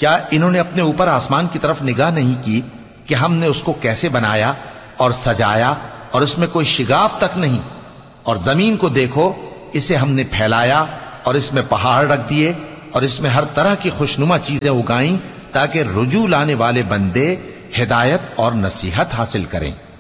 क्या इन्होंने अपने ऊपर आसमान की तरफ निगाह नहीं की कि हमने उसको कैसे बनाया और सजाया और इसमें कोई शिगाफ तक नहीं। और जमीन को देखो, इसे हमने फैलाया और इसमें पहाड़ रख दिए और इसमें हर तरह की खुशनुमा चीजें उगाई ताकि रुजू लाने वाले बंदे हिदायत और नसीहत हासिल करें।